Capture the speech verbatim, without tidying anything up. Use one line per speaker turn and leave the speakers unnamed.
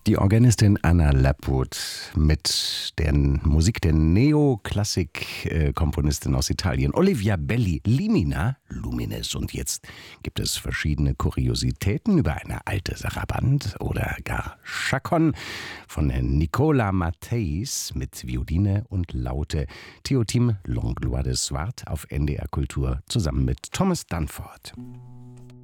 Die Organistin Anna Lapwood mit der Musik der Neoklassik-Komponistin aus Italien, Olivia Belli, Limina, Lumines. Und jetzt gibt es verschiedene Kuriositäten über eine alte Saraband oder gar Chaconne von Nicola Matthijs mit Violine und Laute. Théotime Langlois de Swart auf N D R Kultur zusammen mit Thomas Dunford.